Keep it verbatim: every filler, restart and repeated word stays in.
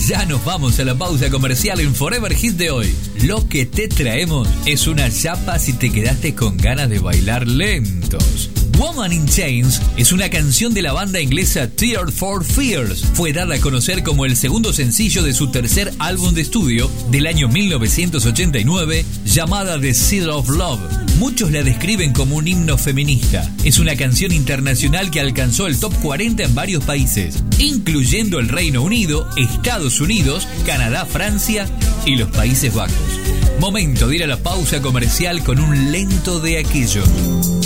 Ya nos vamos a la pausa comercial en Forever Hit de hoy. Lo que te traemos es una chapa si te quedaste con ganas de bailar lentos. Woman in Chains es una canción de la banda inglesa Tears for Fears. Fue dada a conocer como el segundo sencillo de su tercer álbum de estudio del año mil novecientos ochenta y nueve, llamada The Seed of Love. Muchos la describen como un himno feminista. Es una canción internacional que alcanzó el top cuarenta en varios países, incluyendo el Reino Unido, Estados Unidos, Canadá, Francia y los Países Bajos. Momento de ir a la pausa comercial con un lento de aquello.